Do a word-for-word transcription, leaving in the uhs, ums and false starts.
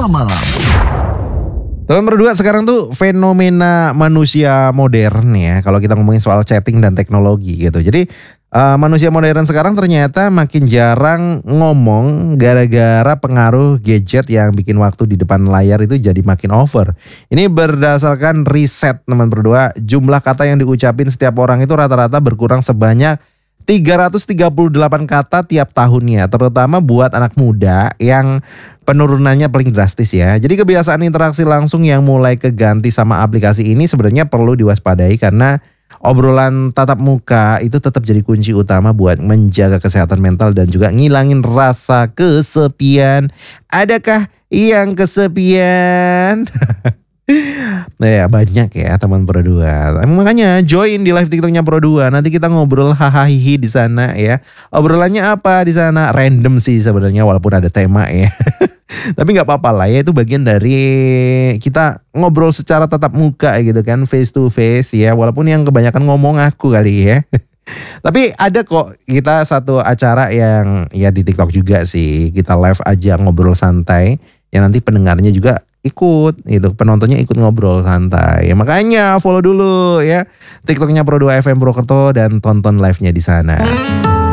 dua malam. Teman berdua, sekarang tuh fenomena manusia modern ya, kalau kita ngomongin soal chatting dan teknologi gitu. Jadi uh, manusia modern sekarang ternyata makin jarang ngomong gara-gara pengaruh gadget yang bikin waktu di depan layar itu jadi makin over. Ini berdasarkan riset teman berdua, jumlah kata yang diucapin setiap orang itu rata-rata berkurang sebanyak tiga ratus tiga puluh delapan kata tiap tahunnya, terutama buat anak muda yang penurunannya paling drastis ya. Jadi kebiasaan interaksi langsung yang mulai keganti sama aplikasi ini sebenarnya perlu diwaspadai karena obrolan tatap muka itu tetap jadi kunci utama buat menjaga kesehatan mental dan juga ngilangin rasa kesepian. Adakah yang kesepian? Nah ya, banyak ya teman Pro dua. Makanya join di live TikToknya Pro dua. Nanti kita ngobrol hahaha di sana ya. Obrolannya apa di sana? Random sih sebenarnya walaupun ada tema ya. Tapi nggak apa-apa lah ya, itu bagian dari kita ngobrol secara tatap muka gitu kan, face to face ya. Walaupun yang kebanyakan ngomong aku kali ya. Tapi ada kok kita satu acara yang ya di TikTok juga sih. Kita live aja ngobrol santai. Yang nanti pendengarnya juga ikut gitu, penontonnya ikut ngobrol santai. Ya, makanya follow dulu ya TikToknya Pro dua F M Purwokerto dan tonton live-nya di sana.